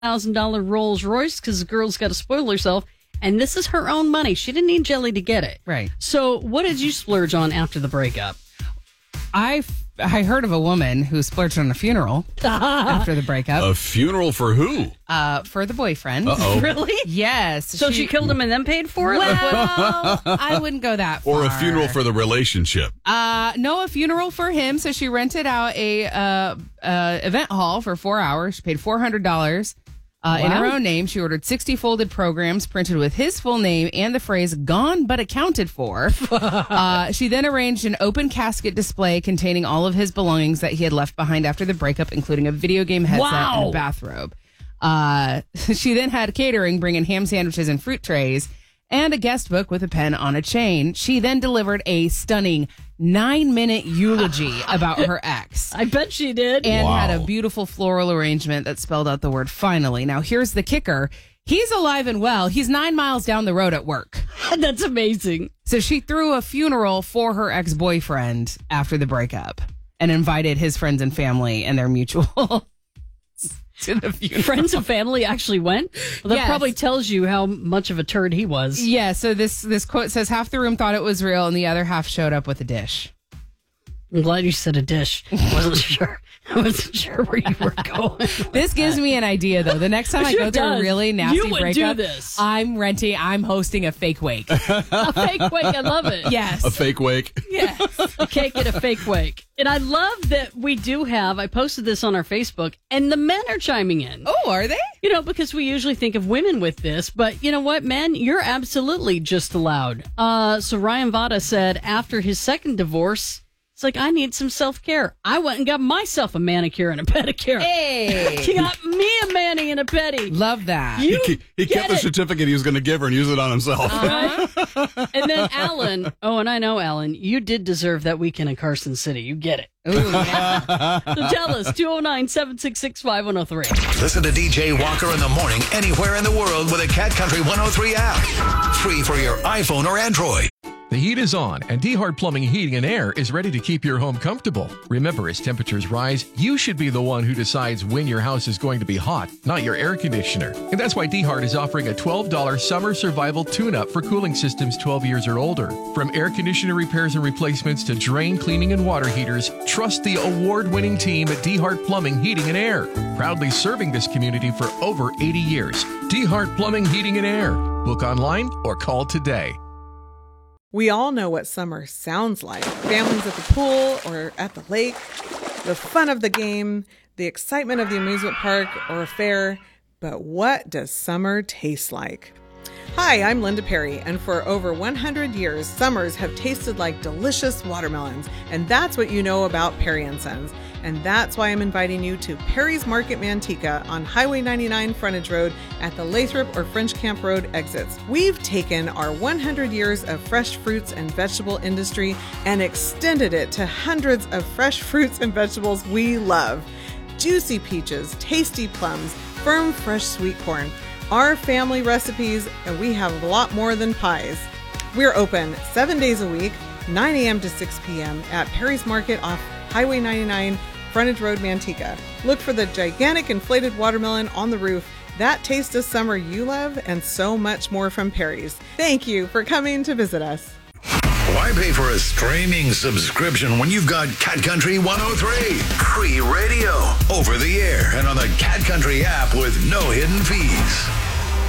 $1,000 Rolls Royce because the girl's got to spoil herself. And this is her own money. She didn't need Jelly to get it. Right. So what did you splurge on after the breakup? I heard of a woman who splurged on a funeral after the breakup. A funeral for who? For the boyfriend. Uh-oh. Really? Yes. So she killed him and then paid for it? Well, I wouldn't go that far. Or a funeral for the relationship? No, a funeral for him. So she rented out a event hall for 4 hours. She paid $400 in her own name. She ordered 60 folded programs printed with his full name and the phrase "gone but accounted for." She then arranged an open casket display containing all of his belongings that he had left behind after the breakup, including a video game headset and a bathrobe. She then had catering bring in ham sandwiches and fruit trays and a guest book with a pen on a chain. She then delivered a stunning 9-minute eulogy about her ex. I bet she did. And had a beautiful floral arrangement that spelled out the word finally. Now, here's the kicker. He's alive and well. He's 9 miles down the road at work. That's amazing. So she threw a funeral for her ex-boyfriend after the breakup and invited his friends and family and their mutual to the funeral. Friends and family actually went? Well, that Yes. probably tells you how much of a turd he was. Yeah, so this quote says half the room thought it was real and the other half showed up with a dish. I'm glad you said a dish. I wasn't sure where you were going. This gives me an idea, though. The next time I go through a really nasty You would breakup, do this. I'm hosting a fake wake. A fake wake. I love it. Yes. A fake wake? Yes. A cake and a fake wake. And I love that we do have, I posted this on our Facebook, and the men are chiming in. Oh, are they? You know, because we usually think of women with this, but you know what, men, you're absolutely just allowed. So Ryan Vada said after his second divorce, it's like, I need some self-care. I went and got myself a manicure and a pedicure. Hey. He got me a mani and a pedi. Love that. You He kept get the it. certificate he was going to give her and use it on himself. Right? And then Alan, and I know, Alan, you did deserve that weekend in Carson City. You get it. Ooh, yeah. So tell us, 209-766-5103. Listen to DJ Walker in the morning anywhere in the world with a Cat Country 103 app. Free for your iPhone or Android. The heat is on, and D-Hart Plumbing, Heating, and Air is ready to keep your home comfortable. Remember, as temperatures rise, you should be the one who decides when your house is going to be hot, not your air conditioner. And that's why D-Hart is offering a $12 summer survival tune-up for cooling systems 12 years or older. From air conditioner repairs and replacements to drain cleaning and water heaters, trust the award-winning team at D-Hart Plumbing, Heating, and Air. Proudly serving this community for over 80 years. D-Hart Plumbing, Heating, and Air. Book online or call today. We all know what summer sounds like. Families at the pool or at the lake, the fun of the game, the excitement of the amusement park or a fair. But what does summer taste like? Hi, I'm Linda Perry, and for over 100 years, summers have tasted like delicious watermelons, and that's what you know about Perry & Sons. And that's why I'm inviting you to Perry's Market Manteca on Highway 99 Frontage Road at the Lathrop or French Camp Road exits. We've taken our 100 years of fresh fruits and vegetable industry and extended it to hundreds of fresh fruits and vegetables we love. Juicy peaches, tasty plums, firm fresh sweet corn. Our family recipes, and we have a lot more than pies. We're open 7 days a week, 9 a.m. to 6 p.m. at Perry's Market off Highway 99, Frontage Road, Manteca. Look for the gigantic inflated watermelon on the roof, that taste of summer you love, and so much more from Perry's. Thank you for coming to visit us. Why pay for a streaming subscription when you've got Cat Country 103? Free radio, over the air, and on the Cat Country app with no hidden fees.